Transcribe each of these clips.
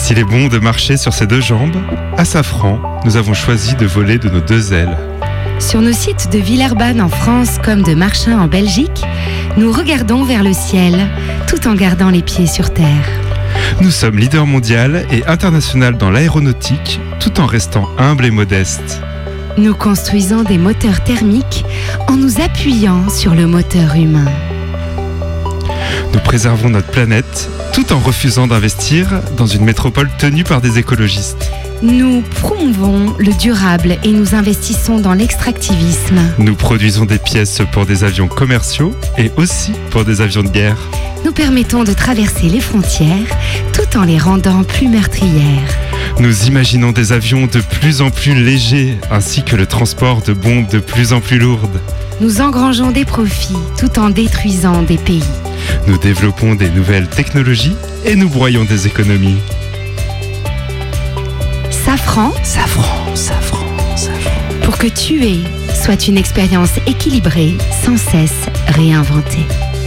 S'il est bon de marcher sur ses deux jambes, à Safran, nous avons choisi de voler de nos deux ailes. Sur nos sites de Villeurbanne en France comme de Marchin en Belgique, nous regardons vers le ciel tout en gardant les pieds sur terre. Nous sommes leaders mondial et international dans l'aéronautique tout en restant humbles et modestes. Nous construisons des moteurs thermiques en nous appuyant sur le moteur humain. Nous préservons notre planète tout en refusant d'investir dans une métropole tenue par des écologistes. Nous promouvons le durable et nous investissons dans l'extractivisme. Nous produisons des pièces pour des avions commerciaux et aussi pour des avions de guerre. Nous permettons de traverser les frontières tout en les rendant plus meurtrières. Nous imaginons des avions de plus en plus légers ainsi que le transport de bombes de plus en plus lourdes. Nous engrangeons des profits tout en détruisant des pays. Nous développons des nouvelles technologies et nous broyons des économies. Safran, pour que tuer soit une expérience équilibrée, sans cesse réinventée.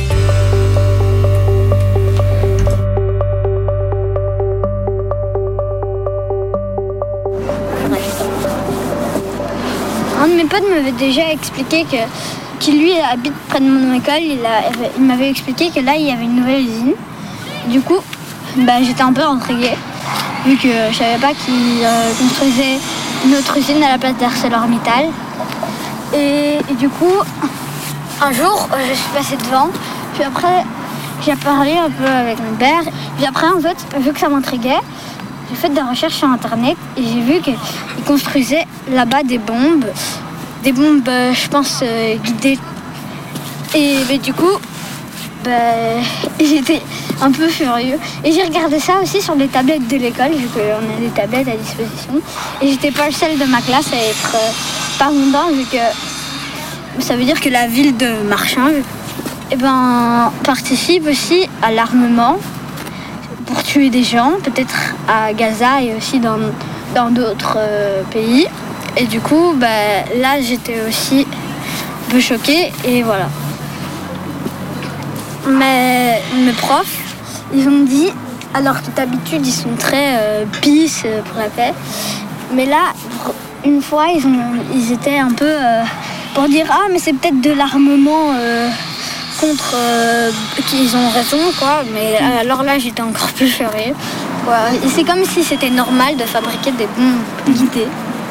Un de mes potes m'avait déjà expliqué qu'il lui habite près de mon école. Il m'avait expliqué que là il y avait une nouvelle usine. Du coup, j'étais un peu intriguée, vu que je savais pas qu'ils construisaient une autre usine à la place d'ArcelorMittal. Et du coup, un jour, je suis passée devant, puis après, j'ai parlé un peu avec mon père. Puis après, en fait, vu que ça m'intriguait, j'ai fait des recherches sur Internet et j'ai vu qu'ils construisaient là-bas des bombes, je pense, guidées. Et du coup, j'étais un peu furieux. Et j'ai regardé ça aussi sur les tablettes de l'école, vu qu'on a des tablettes à disposition. Et j'étais pas le seul de ma classe à être pas content, vu que ça veut dire que la ville de Marchin participe aussi à l'armement pour tuer des gens, peut-être à Gaza et aussi dans d'autres pays. Et du coup, là, j'étais aussi un peu choquée et voilà. Mais mes profs, ils ont dit, alors que d'habitude, ils sont très peace pour la paix. Mais là, une fois, ils étaient un peu pour dire, mais c'est peut-être de l'armement contre qu'ils ont raison, quoi. Mais alors là, j'étais encore plus furieuse. Et c'est comme si c'était normal de fabriquer des bombes guidées.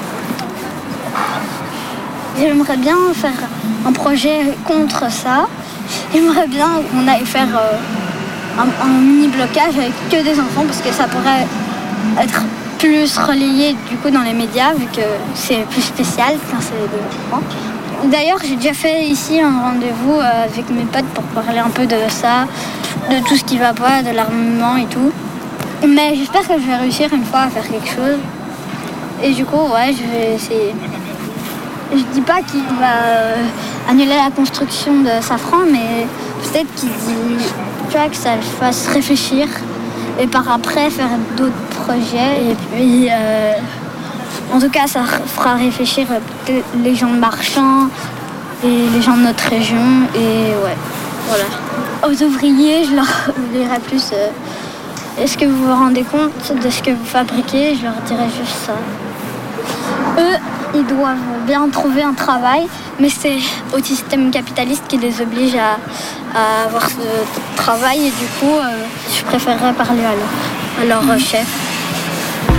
J'aimerais bien faire un projet contre ça. J'aimerais bien qu'on aille faire un mini-blocage avec que des enfants, parce que ça pourrait être plus relayé du coup dans les médias, vu que c'est plus spécial quand c'est des enfants. D'ailleurs, j'ai déjà fait ici un rendez-vous avec mes potes pour parler un peu de ça, de tout ce qui va pas, de l'armement et tout. Mais j'espère que je vais réussir une fois à faire quelque chose. Et du coup, je vais essayer. Je dis pas qu'il va annuler la construction de Safran, mais peut-être que ça le fasse réfléchir et par après faire d'autres projets. Et puis, en tout cas, ça fera réfléchir les gens de Marchin et les gens de notre région. Et voilà. Aux ouvriers, je leur dirai plus est-ce que vous vous rendez compte de ce que vous fabriquez? Je leur dirai juste ça. Eux, ils doivent bien trouver un travail, mais c'est au système capitaliste qui les oblige à avoir ce travail. Et du coup, je préférerais parler à leur chef.